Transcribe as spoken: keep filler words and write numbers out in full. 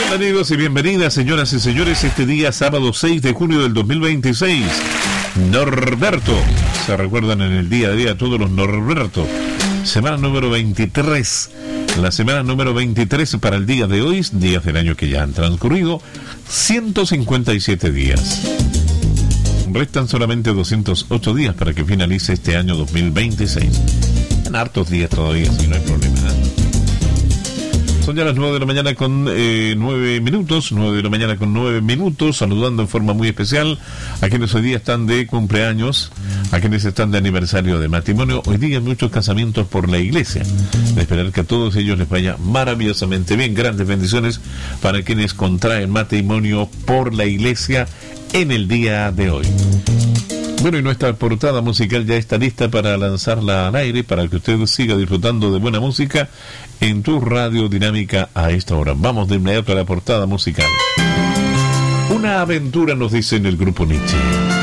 Bienvenidos y bienvenidas, señoras y señores, este día sábado seis de junio del dos mil veintiséis. Norberto, se recuerdan en el día a día todos los Norberto. Semana número veintitrés. La semana número veintitrés para el día de hoy, días del año que ya han transcurrido, ciento cincuenta y siete días. Restan solamente doscientos ocho días para que finalice este año dos mil veintiséis. En hartos días todavía, si no hay problema, ¿eh? Son ya las nueve de la mañana con eh, nueve minutos, nueve de la mañana con nueve minutos, saludando en forma muy especial a quienes hoy día están de cumpleaños, a quienes están de aniversario de matrimonio. Hoy día hay muchos casamientos por la iglesia. De esperar que a todos ellos les vaya maravillosamente bien. Grandes bendiciones para quienes contraen matrimonio por la iglesia en el día de hoy. Bueno, y nuestra portada musical ya está lista para lanzarla al aire, para que usted siga disfrutando de buena música en tu radio dinámica a esta hora. Vamos de inmediato a la portada musical. Una aventura, nos dice en el grupo Nietzsche.